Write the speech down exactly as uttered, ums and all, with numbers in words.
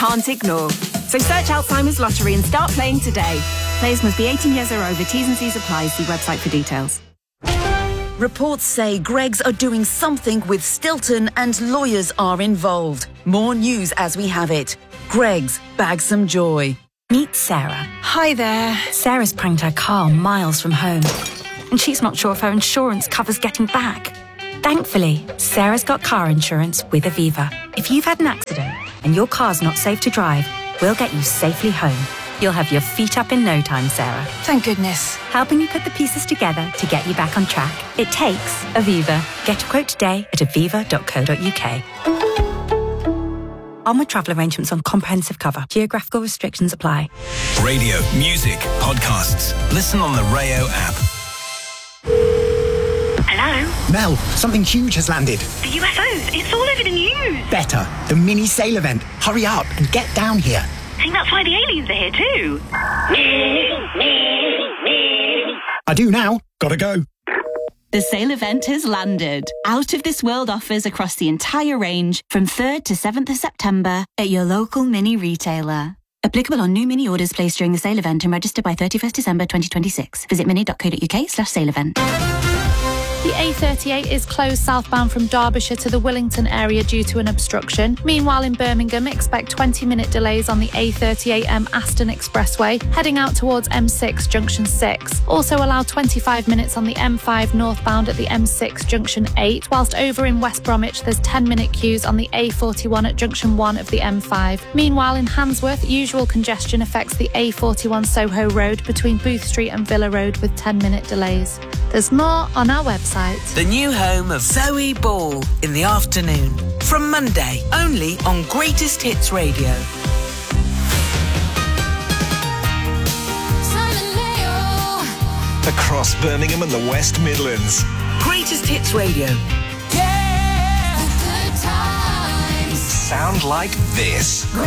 can't ignore. So search Alzheimer's Lottery and start playing today. Players must be eighteen years or over. T's and C's apply. See website for details. Reports say Greggs are doing something with Stilton and lawyers are involved. More news as we have it. Greggs, bag some joy. Meet Sarah. Hi there. Sarah's pranked her car miles from home, and she's not sure if her insurance covers getting back. Thankfully, Sarah's got car insurance with Aviva. If you've had an accident and your car's not safe to drive, we'll get you safely home. You'll have your feet up in no time, Sarah. Thank goodness. Helping you put the pieces together to get you back on track. It takes Aviva. Get a quote today at aviva dot co dot uk. Onward travel arrangements on comprehensive cover. Geographical restrictions apply. Radio, music, podcasts. Listen on the Rayo app. Hello? Mel, something huge has landed. The U F Os. It's all over the news. Better. The mini sail event. Hurry up and get down here. I think that's why the aliens are here too. I do now. Gotta go. The sale event has landed. Out of This World offers across the entire range from third to seventh of September at your local mini retailer. Applicable on new mini orders placed during the sale event and registered by thirty-first December twenty twenty-six. Visit mini dot co dot uk slash sale event. The A thirty-eight is closed southbound from Derbyshire to the Willington area due to an obstruction. Meanwhile, in Birmingham, expect twenty-minute delays on the A thirty-eight M Aston Expressway, heading out towards M six Junction six. Also allow twenty-five minutes on the M five northbound at the M six Junction eight, whilst over in West Bromwich there's ten-minute queues on the A forty-one at Junction one of the M five. Meanwhile, in Handsworth, usual congestion affects the A forty-one Soho Road between Booth Street and Villa Road with ten-minute delays. There's more on our website. The new home of Zoe Ball in the afternoon. From Monday, only on Greatest Hits Radio. Across Birmingham and the West Midlands. Greatest Hits Radio. Sound like this.